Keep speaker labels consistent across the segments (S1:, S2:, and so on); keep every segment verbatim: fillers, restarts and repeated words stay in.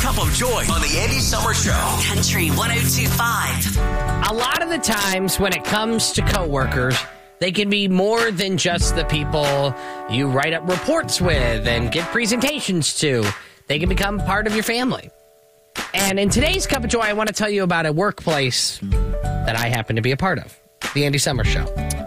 S1: cup of joy on the Andy Summer Show.
S2: Country one oh two point five.
S3: A lot of the times when it comes to coworkers, they can be more than just the people you write up reports with and give presentations to. They can become part of your family. And in today's Cup of Joy, I want to tell you about a workplace that I happen to be a part of, the Andy Summer Show.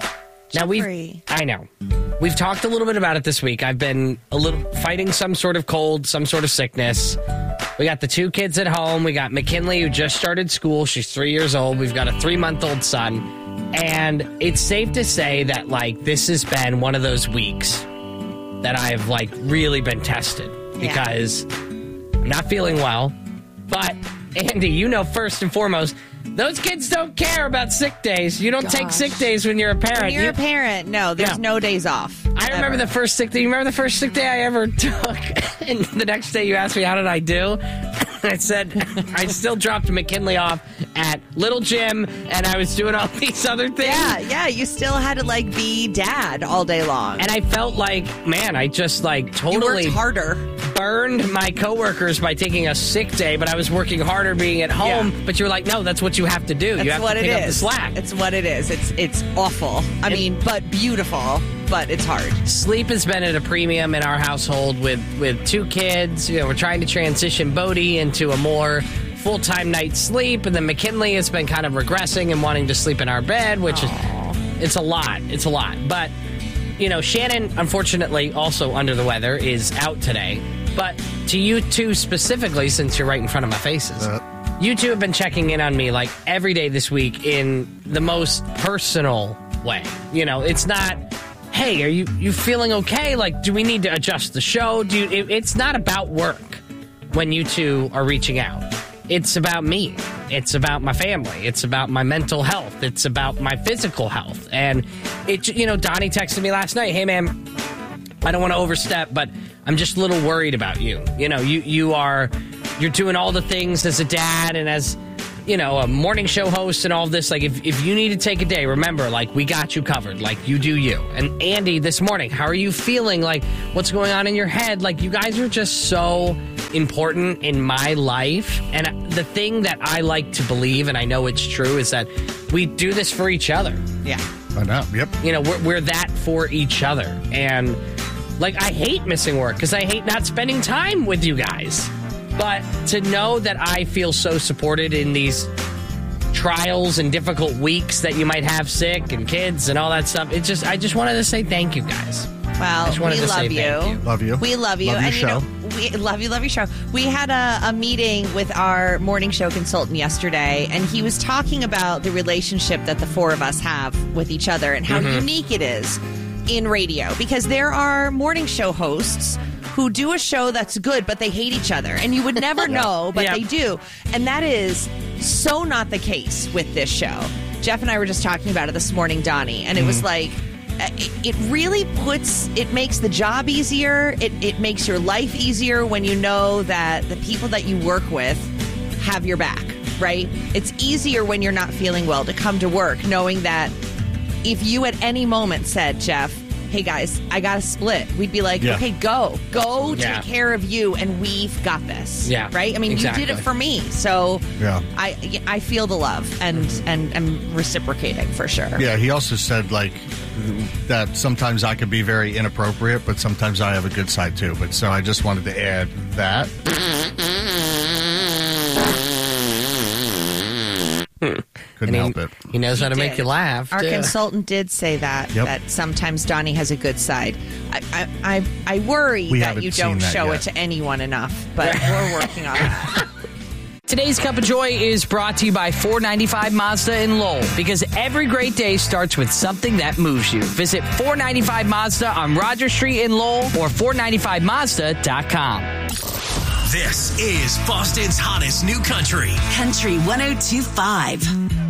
S3: Now we, I know, we've talked a little bit about it this week. I've been a little fighting some sort of cold, some sort of sickness. We got the two kids at home. We got McKinley, who just started school. She's three years old. We've got a three-month-old son. And it's safe to say that, like, this has been one of those weeks that I've, like, really been tested because yeah. I'm not feeling well. But, Andy, you know, first and foremost, those kids don't care about sick days. You don't Gosh. take sick days when you're a parent.
S4: When you're
S3: you,
S4: a parent, no, there's no, no days off.
S3: I ever. remember the first sick day. You remember the first sick day I ever took? And the next day you asked me, how did I do? I said, I still dropped McKinley off at Little Gym, and I was doing all these other things.
S4: Yeah, yeah, you still had to, like, be dad all day long.
S3: And I felt like, man, I just, like, totally
S4: you worked harder.
S3: burned my coworkers by taking a sick day, but I was working harder being at home. Yeah. But you were like, no, that's what you have to do.
S4: That's
S3: you have
S4: what
S3: to pick
S4: it
S3: up
S4: is.
S3: the slack.
S4: It's what it is. It's it's awful. I it, mean, but beautiful, but it's hard.
S3: Sleep has been at a premium in our household with, with two kids. You know, we're trying to transition Bodie into a more full-time night's sleep, and then McKinley has been kind of regressing and wanting to sleep in our bed, which Aww. is it's a lot. It's a lot. But, you know, Shannon, unfortunately, also under the weather, is out today. But to you two specifically, since you're right in front of my faces, uh. you two have been checking in on me like every day this week in the most personal way. You know, it's not, hey, are you, you feeling okay? Like, do we need to adjust the show? Do you, it, it's not about work when you two are reaching out. It's about me. It's about my family. It's about my mental health. It's about my physical health. And, it, you know, Donnie texted me last night, hey, man, I don't want to overstep, but I'm just a little worried about you. You know, you, you are, you're doing all the things as a dad and as, you know, a morning show host and all of this. Like, if, if you need to take a day, remember, like, we got you covered. Like, you do you. And Andy, this morning, how are you feeling? Like, what's going on in your head? Like, you guys are just so important in my life. And the thing that I like to believe, and I know it's true, is that we do this for each other.
S4: Yeah.
S5: I know. Yep.
S3: You know, we're, we're that for each other. And, like, I hate missing work because I hate not spending time with you guys. But to know that I feel so supported in these trials and difficult weeks that you might have sick and kids and all that stuff, it just I just wanted to say thank you guys.
S4: Well, we love you.
S3: you.
S5: Love you.
S4: We love you.
S5: Love your
S4: and
S5: show.
S4: You know, we love you, love your show. We had a, a meeting with our morning show consultant yesterday, and he was talking about the relationship that the four of us have with each other and how mm-hmm. unique it is in radio. Because there are morning show hosts who do a show that's good, but they hate each other. And you would never know, but yeah. they do. And that is so not the case with this show. Jeff and I were just talking about it this morning, Donnie, and it mm-hmm. was like, it really puts, it makes the job easier. It, it makes your life easier when you know that the people that you work with have your back, right? It's easier when you're not feeling well to come to work knowing that if you at any moment said, Jeff, hey guys, I got to split, we'd be like, yeah. okay, go. Go yeah. take care of you, and we've got this.
S3: Yeah.
S4: Right? I mean, exactly. you did it for me. So
S5: yeah.
S4: I I feel the love, and, and I'm reciprocating for sure.
S5: Yeah, he also said, like, that sometimes I can be very inappropriate, but sometimes I have a good side too. But so I just wanted to add that. Couldn't
S3: he,
S5: help it.
S3: He knows
S4: he
S3: how to
S4: did.
S3: make you laugh.
S4: Our
S3: too.
S4: consultant did say that,
S5: yep.
S4: that sometimes Donnie has a good side. I I, I, I worry
S5: we
S4: that you don't
S5: that
S4: show
S5: yet.
S4: it to anyone enough, but we're working on that.
S3: Today's Cup of Joy is brought to you by four ninety-five Mazda in Lowell, because every great day starts with something that moves you. Visit four ninety-five Mazda on Roger Street in Lowell or four ninety-five Mazda dot com.
S1: This is Boston's hottest new country.
S2: Country one oh two point five.